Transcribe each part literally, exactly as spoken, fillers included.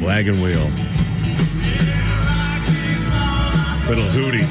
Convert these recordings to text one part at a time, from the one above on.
Wagon Wheel. Little Hootie.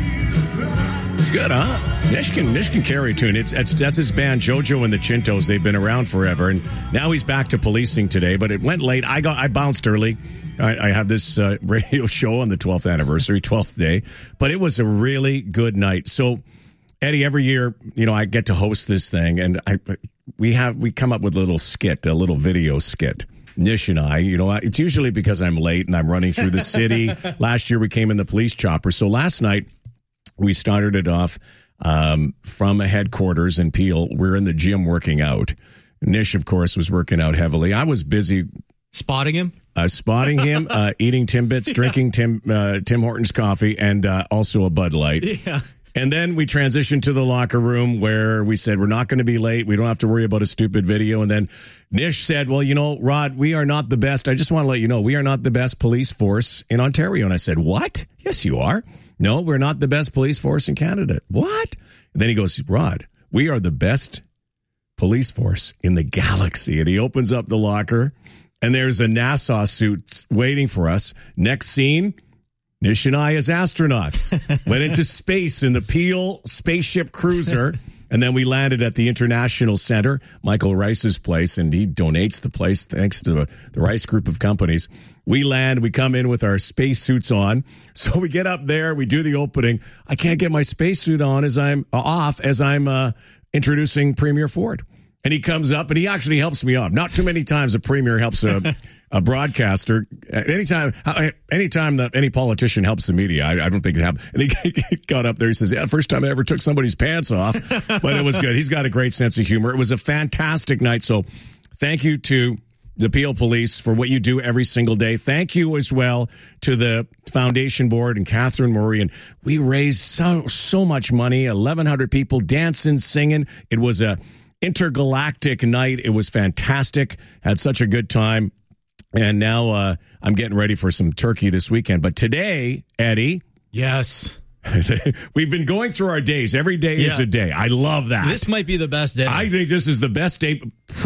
It's good, huh? Nish can, Nish can carry a tune. It's, it's that's his band, JoJo and the Chintos. They've been around forever, and now he's back to policing today. But it went late. I got I bounced early. I, I have this uh, radio show on the twelfth anniversary, twelfth day. But it was a really good night. So, Eddie, every year, you know, I get to host this thing, and I we have we come up with a little skit, a little video skit. Nish and I, you know, it's usually because I'm late and I'm running through the city. Last year we came in the police chopper. So last night we started it off um, from a headquarters in Peel. We're in the gym working out. Nish, of course, was working out heavily. I was busy spotting him, uh, spotting him, uh, eating Timbits, yeah. drinking Tim uh, Tim Hortons coffee, and uh, also a Bud Light. Yeah. And then we transitioned to the locker room where we said, we're not going to be late. We don't have to worry about a stupid video. And then Nish said, well, you know, Rod, we are not the best. I just want to let you know, we are not the best police force in Ontario. And I said, what? Yes, you are. No, we're not the best police force in Canada. What? And then he goes, Rod, we are the best police force in the galaxy. And he opens up the locker and there's a NASA suit waiting for us. Next scene, Nish and I as astronauts went into space in the Peel spaceship cruiser, and then we landed at the International Center, Michael Rice's place, and he donates the place thanks to the Rice Group of companies. We land, we come in with our spacesuits on, so we get up there, we do the opening. I can't get my spacesuit on as I'm uh, off as I'm uh, introducing Premier Ford. And he comes up and he actually helps me off. Not too many times a premier helps a, a broadcaster. Anytime, anytime that any politician helps the media, I, I don't think it happened. And he, he got up there. He says, "Yeah, first time I ever took somebody's pants off," but it was good. He's got a great sense of humor. It was a fantastic night. So, thank you to the Peel Police for what you do every single day. Thank you as well to the Foundation Board and Catherine Murray. And we raised so so much money. eleven hundred people dancing, singing. It was a intergalactic night. It was fantastic. Had such a good time. And now uh, I'm getting ready for some turkey this weekend. But today, Eddie. Yes. We've been going through our days. Every day yeah. is a day. I love that. This might be the best day. I think this is the best day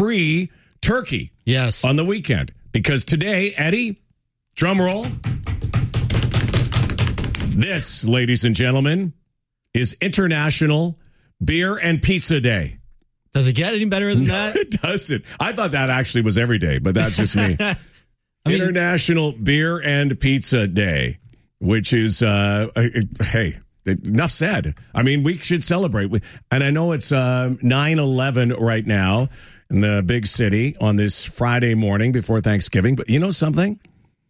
pre-turkey. Yes. On the weekend. Because today, Eddie, drum roll. This, ladies and gentlemen, is International Beer and Pizza Day. Does it get any better than that? No, it doesn't. I thought that actually was every day, but that's just me. I mean, International Beer and Pizza Day, which is, uh, hey, enough said. I mean, we should celebrate. And I know it's uh, nine eleven right now in the big city on this Friday morning before Thanksgiving. But you know something?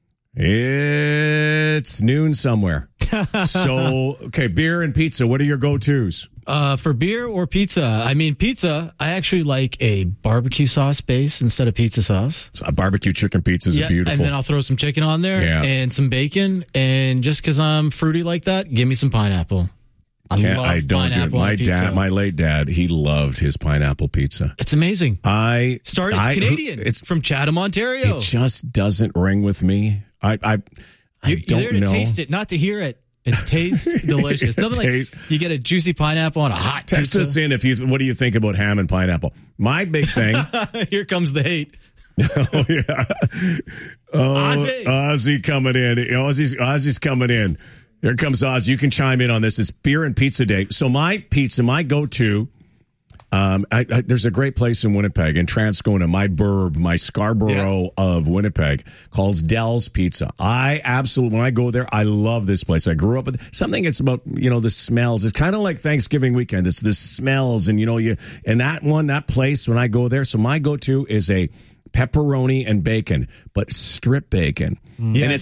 It's noon somewhere. So, okay, beer and pizza. What are your go-tos? Uh, for beer or pizza? I mean, pizza, I actually like a barbecue sauce base instead of pizza sauce. So a barbecue chicken pizza is yeah, beautiful. And then I'll throw some chicken on there yeah. and some bacon. And just because I'm fruity like that, give me some pineapple. I Can't, love I don't do it. My dad, my late dad, he loved his pineapple pizza. It's amazing. I started it's I, Canadian. It's from Chatham, Ontario. It just doesn't ring with me. I I, I you're, don't you're there to know. Taste it, not to hear it. It tastes delicious. Nothing taste. like you get a juicy pineapple on a hot Text pizza. us in if you. What do you think about ham and pineapple? My big thing. Here comes the hate. oh yeah. Oh, Ozzy. Ozzy coming in. Ozzy's Ozzy's coming in. Here comes Oz. You can chime in on this. It's beer and pizza day. So my pizza, my go-to. Um, I, I, there's a great place in Winnipeg, in Transcona, my burb, my Scarborough yeah. of Winnipeg, calls Dell's Pizza. I absolutely, when I go there, I love this place. I grew up with something. It's about, you know, the smells. It's kind of like Thanksgiving weekend. It's the smells, and you know, you and that one, that place. When I go there, so my go-to is a pepperoni and bacon, but strip bacon, mm. and it's